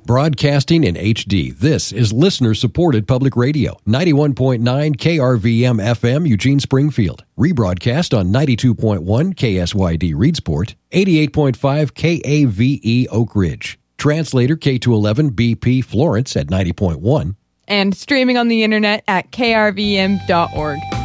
Broadcasting in HD, this is listener-supported public radio. 91.9 KRVM FM, Eugene Springfield. Rebroadcast on 92.1 KSYD Reedsport, 88.5 KAVE Oak Ridge. Translator K211 BP Florence at 90.1. And streaming on the internet at krvm.org.